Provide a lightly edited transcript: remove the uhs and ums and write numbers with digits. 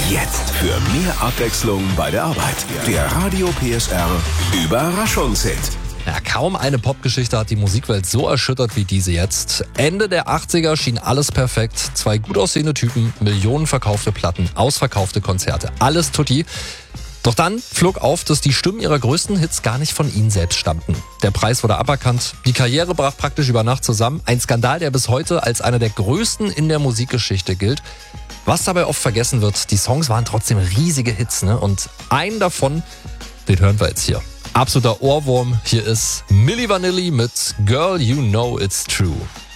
Jetzt für mehr Abwechslung bei der Arbeit. Der Radio PSR Überraschungshit. Ja, kaum eine Popgeschichte hat die Musikwelt so erschüttert wie diese jetzt. Ende der 80er schien alles perfekt. 2 gut aussehende Typen, Millionen verkaufte Platten, ausverkaufte Konzerte, alles tutti. Doch dann flog auf, dass die Stimmen ihrer größten Hits gar nicht von ihnen selbst stammten. Der Preis wurde aberkannt, die Karriere brach praktisch über Nacht zusammen. Ein Skandal, der bis heute als einer der größten in der Musikgeschichte gilt. Was dabei oft vergessen wird, die Songs waren trotzdem riesige Hits, ne? Und einen davon, den hören wir jetzt hier. Absoluter Ohrwurm, hier ist Milli Vanilli mit Girl You Know It's True.